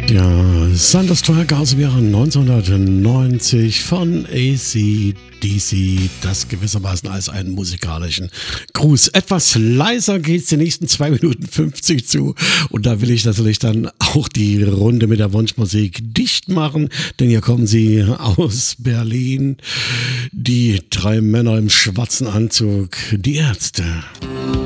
Ja, Thunderstruck aus dem Jahre 1990 von AC/DC, das gewissermaßen als einen musikalischen Gruß. Etwas leiser geht's die nächsten 2 Minuten 50 zu und da will ich natürlich dann auch die Runde mit der Wunschmusik dicht machen, denn hier kommen sie aus Berlin, die 3 Männer im schwarzen Anzug, die Ärzte.